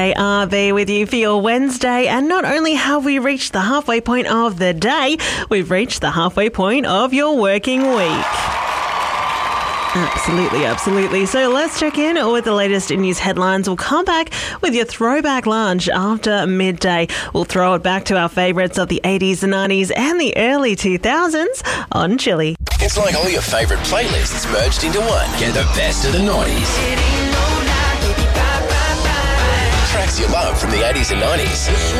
RV with you for your Wednesday, and not only have we reached the halfway point of the day, we've reached the halfway point of your working week. Absolutely. So let's check in with the latest news headlines. We'll come back with your throwback lunch after midday. We'll throw it back to our favourites of the 80s, the 90s and the early 2000s on Chili. It's like all your favourite playlists merged into one. Get the best of the 90s. Tracks you love from the 80s and 90s.